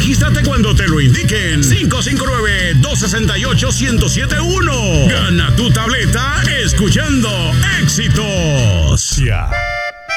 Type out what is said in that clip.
Regístrate cuando te lo indiquen. 559-268-1071. Gana tu tableta escuchando Éxitos. Ya.